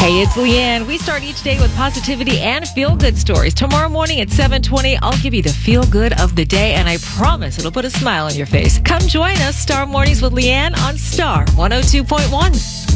Hey, it's Leanne. We start each day with positivity and feel-good stories. Tomorrow morning at 7:20, I'll give you the feel-good of the day, and I promise it'll put a smile on your face. Come join us, Star Mornings with Leanne on Star 102.1.